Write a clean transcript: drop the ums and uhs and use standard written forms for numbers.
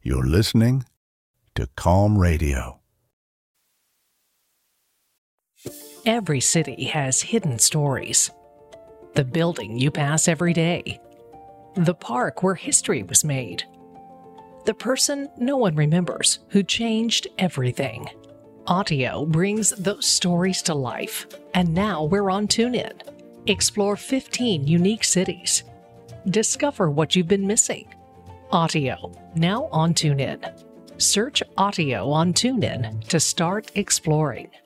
You're listening to Calm Radio. Every city has hidden stories. The building you pass every day. The park where history was made. The person no one remembers who changed everything. Audio brings those stories to life, and now we're on TuneIn. Explore 15 unique cities. Discover what you've been missing. Audio, now on TuneIn. Search Audio on TuneIn to start exploring.